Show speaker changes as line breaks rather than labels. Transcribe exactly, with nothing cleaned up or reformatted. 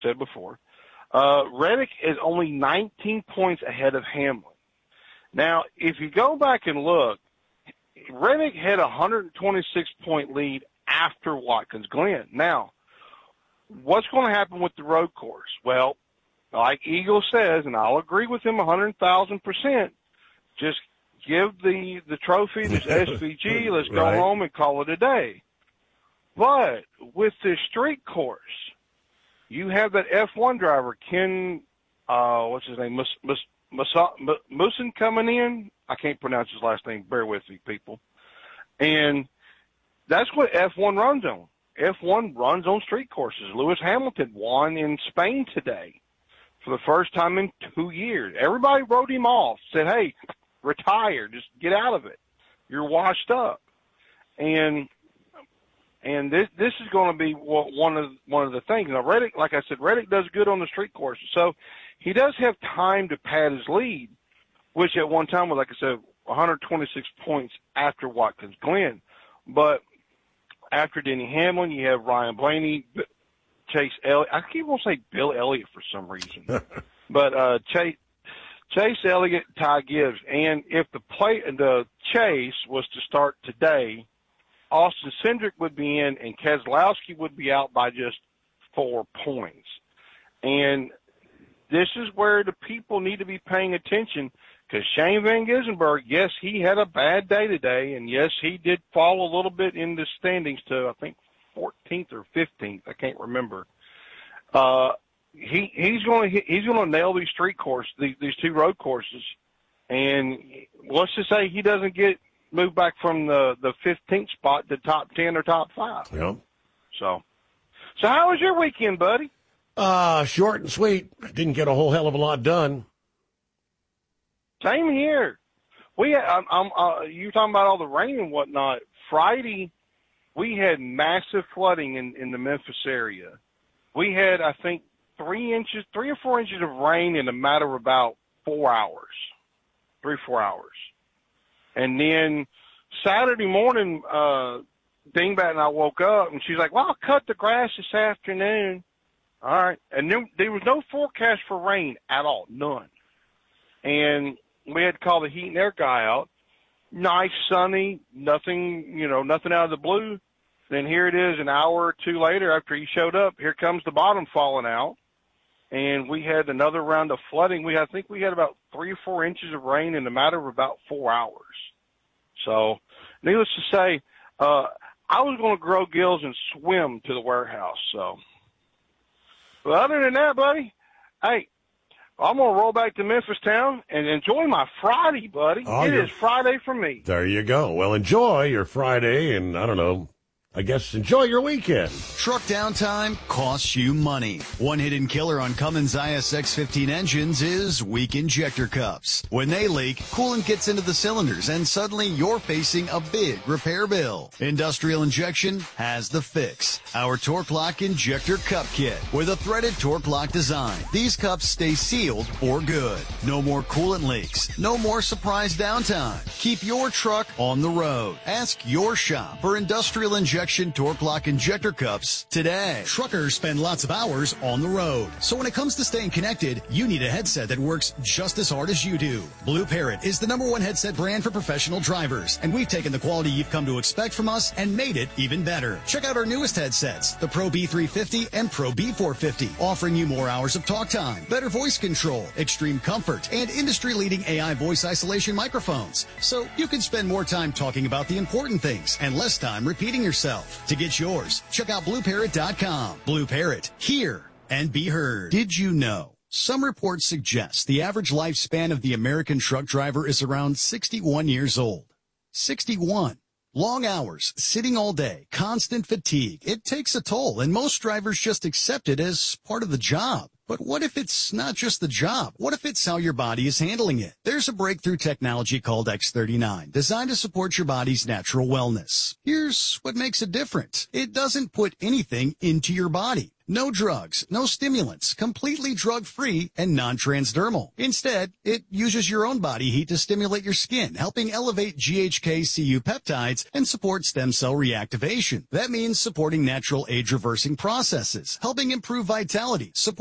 said before. Uh, Reddick is only nineteen points ahead of Hamlin. Now, if you go back and look, Reddick had a one hundred twenty-six point lead after Watkins Glen. Now, what's going to happen with the road course? Well, like Eagle says, and I'll agree with him one hundred thousand percent, just give the, the trophy to S V G, let's go
right.
home and call it a day. But with this street course, you have that F one driver, Ken, uh, what's his name, Mus, Mus, Mus, Mus, Musin coming in. I can't pronounce his last name. Bear with me, people. And that's what F one runs on. F one runs on street courses. Lewis Hamilton won in Spain today for the first time in two years. Everybody wrote him off, said, hey, retire, just get out of it. You're washed up. And and this this is going to be one of one of the things. Now, Reddick, like I said, Reddick does good on the street courses. So he does have time to pad his lead, which at one time was, like I said, one hundred twenty-six points after Watkins Glen. But after Denny Hamlin, you have Ryan Blaney, Chase Elliott. I keep on saying Bill Elliott for some reason. but uh, Chase, Chase Elliott, Ty Gibbs. And if the play, the chase was to start today, Austin Cindric would be in and Keselowski would be out by just four points. And this is where the people need to be paying attention, because Shane Van Gisbergen, yes, he had a bad day today, and yes, he did fall a little bit in the standings to, I think, fourteenth or fifteenth. I can't remember. Uh, he he's going to he's going to nail these street courses, these, these two road courses, and let's just say he doesn't get moved back from the the fifteenth spot to top ten or top five.
Yep.
So, so how was your weekend, buddy?
Uh, short and sweet. Didn't get a whole hell of a lot done.
Same here. We, I'm, I'm, uh, you talking about all the rain and whatnot. Friday, we had massive flooding in, in the Memphis area. We had, I think, three inches, three or four inches of rain in a matter of about four hours, three, four hours. And then Saturday morning, uh, Dingbat and I woke up, and she's like, well, I'll cut the grass this afternoon. All right. And then there was no forecast for rain at all, none. And we had to call the heat and air guy out. Nice, sunny, nothing, you know, nothing out of the blue. Then here it is an hour or two later after he showed up, here comes the bottom falling out. And we had another round of flooding. We, I think we had about three or four inches of rain in a matter of about four hours. So, needless to say, uh, I was going to grow gills and swim to the warehouse. So, but other than that, buddy, hey, I'm going to roll back to Memphis town and enjoy my Friday, buddy.
Oh,
it is Friday for me.
There you go. Well, enjoy your Friday, and I don't know, I guess enjoy your weekend.
Truck downtime costs you money. One hidden killer on Cummins I S X fifteen engines is weak injector cups. When they leak, coolant gets into the cylinders, and suddenly you're facing a big repair bill. Industrial Injection has the fix. Our Torque Lock Injector Cup Kit with a threaded Torque Lock design. These cups stay sealed for good. No more coolant leaks. No more surprise downtime. Keep your truck on the road. Ask your shop for Industrial Injection Torque Lock Injector Cups today.
Truckers spend lots of hours on the road. So when it comes to staying connected, you need a headset that works just as hard as you do. Blue Parrot is the number one headset brand for professional drivers, and we've taken the quality you've come to expect from us and made it even better. Check out our newest headsets, the Pro B three fifty and Pro B four fifty, offering you more hours of talk time, better voice control, extreme comfort, and industry-leading A I voice isolation microphones. So you can spend more time talking about the important things and less time repeating yourself. To get yours, check out blue parrot dot com. Blue Parrot, hear and be heard. Did you know? Some reports suggest the average lifespan of the American truck driver is around sixty-one years old. sixty-one. Long hours, sitting all day, constant fatigue. It takes a toll, and most drivers just accept it as part of the job. But what if it's not just the job? What if it's how your body is handling it? There's a breakthrough technology called X thirty-nine, designed to support your body's natural wellness. Here's what makes it different. It doesn't put anything into your body. No drugs, no stimulants, completely drug-free and non-transdermal. Instead, it uses your own body heat to stimulate your skin, helping elevate G H K C U peptides and support stem cell reactivation. That means supporting natural age-reversing processes, helping improve vitality, support